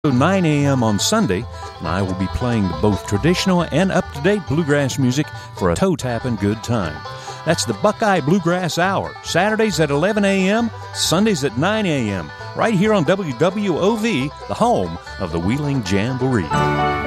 9 a.m. on Sunday, and I will be playing both traditional and up-to-date bluegrass music for a toe-tapping good time. That's the Buckeye Bluegrass Hour, Saturdays at 11 a.m., Sundays at 9 a.m., right here on WWOV, the home of the Wheeling Jamboree.